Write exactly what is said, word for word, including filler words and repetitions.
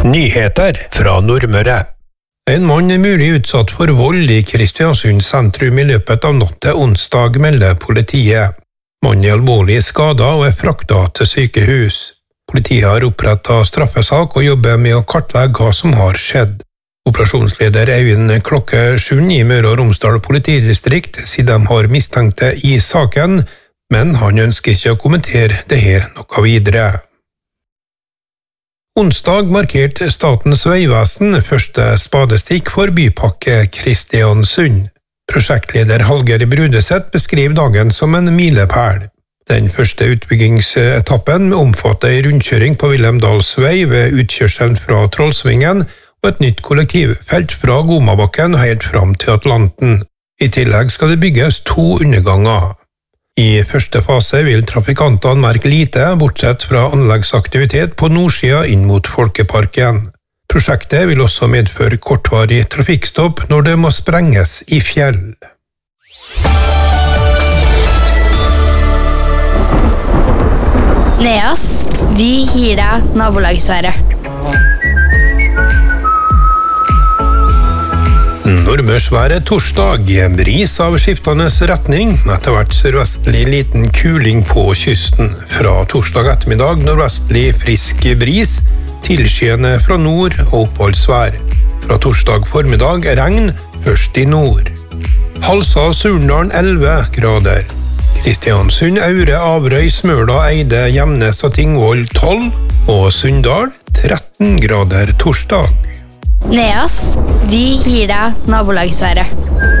Nyheter fra Nordmøre. En mann er mulig utsatt for vold i Kristiansund sentrum i løpet av natt til onsdag, melder politiet. Mannen er alvorlig skadet og er fraktet til sykehus. Politiet har opprettet straffesak og jobber med å kartlegge hva som har skjedd. Operasjonsleder Øyvind Klokke Sjunn i Møre og Romsdal politidistrikt sier de har mistenkte i saken, men han ønsker ikke å kommentere det her noe videre. Onsdag markerte Statens vegvesen første spadestikk for bypakke Kristiansund. Prosjektleder Hallgeir Brudeseth beskriver dagen som en milepæl. Den første utbyggingsetappen omfatter en rundkjøring på Vilhelmdalsvei ved utkjørselen fra Trollsvingen og et nytt kollektivfelt fra Gomabakken helt fram til Atlanten. I tillegg skal det bygges to underganger. I første fase vil trafikantene merke lite, bortsett fra anleggsaktivitet på nordsida inn mot Folkeparken. Prosjektet vil også medføre kortvarig trafikkstopp når det må sprenges i fjell. Neas, vi gir deg nabolagsværet. Nordmørsværet torsdag, bris av skiftende retning, etter hvert sørvestlig liten kuling på kysten. Fra torsdag ettermiddag nordvestlig frisk bris, tilskyende fra nord og oppholdsvær. Fra torsdag formiddag regn, først i nord. Halsa og Surndalen elleve grader. Kristiansund, Aure, Averøy, Smøla, Eide, Gjemnes og Tingvoll tolv, og Sunndal tretten grader torsdag. Neas, vi gir deg nabolagsværet.